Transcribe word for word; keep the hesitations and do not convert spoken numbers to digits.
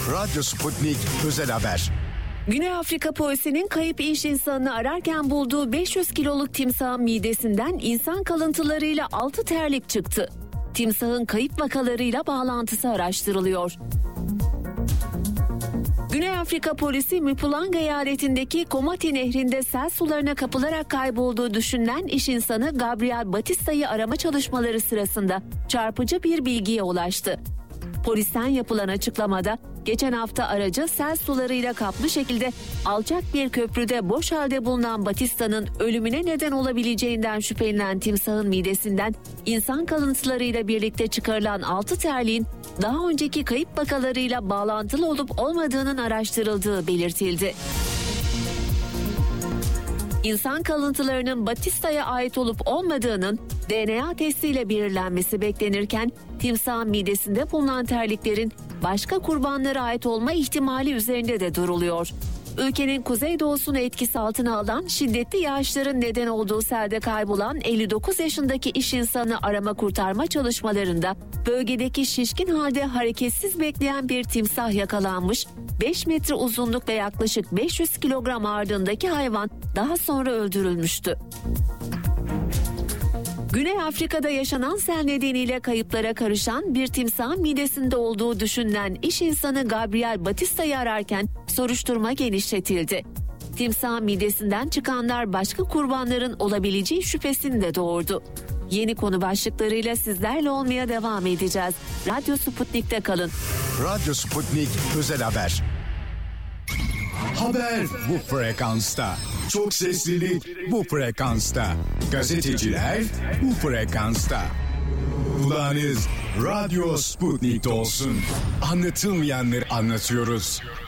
Radyo Sputnik Özel Haber. Güney Afrika polisinin kayıp iş insanını ararken bulduğu beş yüz kiloluk timsahın midesinden insan kalıntılarıyla altı terlik çıktı. Timsahın kayıp vakalarıyla bağlantısı araştırılıyor. Güney Afrika polisi Mpumalanga eyaletindeki Komati Nehri'nde sel sularına kapılarak kaybolduğu düşünülen iş insanı Gabriel Batista'yı arama çalışmaları sırasında çarpıcı bir bilgiye ulaştı. Polisten yapılan açıklamada geçen hafta aracı sel sularıyla kaplı şekilde alçak bir köprüde boş halde bulunan Batista'nın ölümüne neden olabileceğinden şüphelenen timsahın midesinden insan kalıntılarıyla birlikte çıkarılan altı terliğin daha önceki kayıp vakalarıyla bağlantılı olup olmadığının araştırıldığı belirtildi. İnsan kalıntılarının Batista'ya ait olup olmadığının D N A testiyle belirlenmesi beklenirken timsahın midesinde bulunan terliklerin başka kurbanlara ait olma ihtimali üzerinde de duruluyor. Ülkenin kuzeydoğusunu etkisi altına alan şiddetli yağışların neden olduğu selde kaybolan elli dokuz yaşındaki iş insanı arama kurtarma çalışmalarında bölgedeki şişkin halde hareketsiz bekleyen bir timsah yakalanmış, beş metre uzunluk ve yaklaşık beş yüz kilogram ağırlığındaki hayvan daha sonra öldürülmüştü. Güney Afrika'da yaşanan sel nedeniyle kayıplara karışan bir timsahın midesinde olduğu düşünülen iş insanı Gabriel Batista'yı ararken soruşturma genişletildi. Timsahın midesinden çıkanlar başka kurbanların olabileceği şüphesini de doğurdu. Yeni konu başlıklarıyla sizlerle olmaya devam edeceğiz. Radyo Sputnik'te kalın. Radyo Sputnik Özel Haber. Haber bu frekansta. Çok seslilik bu frekansta. Gazeteciler bu frekansta. Kulağınız Radyo Sputnik'te olsun. Anlatılmayanları anlatıyoruz.